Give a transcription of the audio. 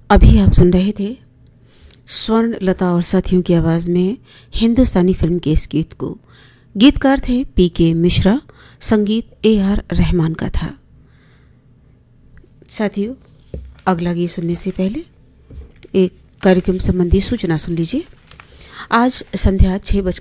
अभी आप सुन रहे थे स्वर्ण लता और साथियों की आवाज में हिंदुस्तानी फिल्म के इस गीत को। गीतकार थे पीके मिश्रा, संगीत AR रहमान का था। साथियों, अगला गीत सुनने से पहले एक कार्यक्रम संबंधी सूचना सुन लीजिए। आज संध्या 6